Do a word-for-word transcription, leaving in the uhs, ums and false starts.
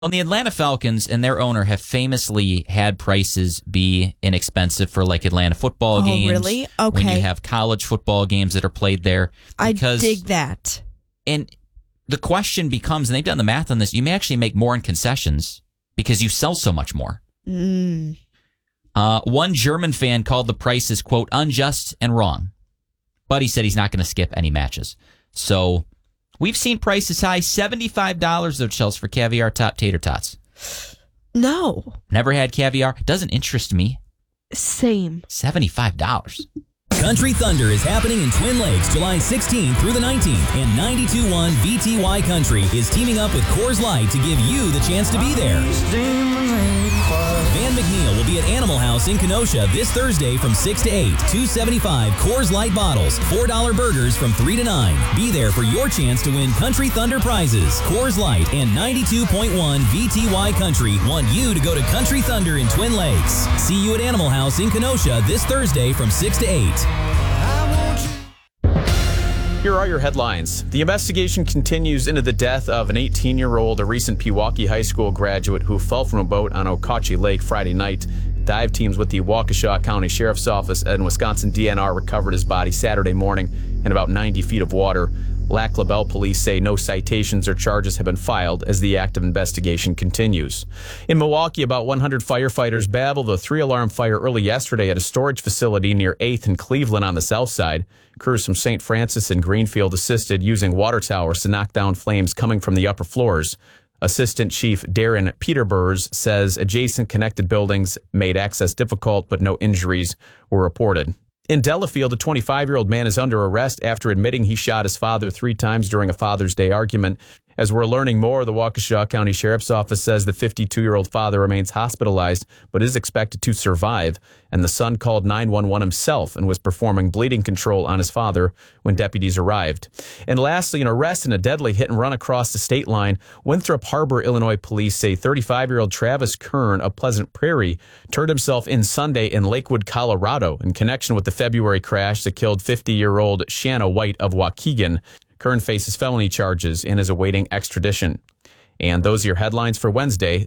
Well, the Atlanta Falcons and their owner have famously had prices be inexpensive for like Atlanta football Oh, games. really? Okay. When you have college football games that are played there. I Because, dig that. and the question becomes, and they've done the math on this, you may actually make more in concessions because you sell so much more. Mm. Uh, one German fan called the prices, quote, unjust and wrong. But he said he's not going to skip any matches. So we've seen prices high, seventy-five dollars though, Chels, for caviar top tater tots. No. Never had caviar. Doesn't interest me. Same. seventy-five dollars. Country Thunder is happening in Twin Lakes July sixteenth through the nineteenth, and ninety-two point one V T Y Country is teaming up with Coors Light to give you the chance to be there. Van McNeil will be at Animal House in Kenosha this Thursday from six to eight. two seventy-five Coors Light bottles, four dollar burgers from three to nine. Be there for your chance to win Country Thunder prizes. Coors Light and ninety-two point one V T Y Country want you to go to Country Thunder in Twin Lakes. See you at Animal House in Kenosha this Thursday from six to eight. Here are your headlines. The investigation continues into the death of an eighteen-year-old, a recent Pewaukee High School graduate who fell from a boat on Okauchee Lake Friday night. Dive teams with the Waukesha County Sheriff's Office and Wisconsin D N R recovered his body Saturday morning in about ninety feet of water. Lac La Belle police say no citations or charges have been filed as the active investigation continues. In Milwaukee, about one hundred firefighters battled a three-alarm fire early yesterday at a storage facility near eighth and Cleveland on the south side. Crews from Saint Francis and Greenfield assisted using water towers to knock down flames coming from the upper floors. Assistant Chief Darren Peterburs says adjacent connected buildings made access difficult, but no injuries were reported. In Delafield, a twenty-five-year-old man is under arrest after admitting he shot his father three times during a Father's Day argument. As we're learning more, the Waukesha County Sheriff's Office says the fifty-two-year-old father remains hospitalized but is expected to survive, and the son called nine one one himself and was performing bleeding control on his father when deputies arrived. And lastly, an arrest in a deadly hit and run across the state line. Winthrop Harbor, Illinois police say thirty-five-year-old Travis Kern of Pleasant Prairie turned himself in Sunday in Lakewood, Colorado in connection with the February crash that killed fifty-year-old Shanna White of Waukegan. Kern faces felony charges and is awaiting extradition. And those are your headlines for Wednesday.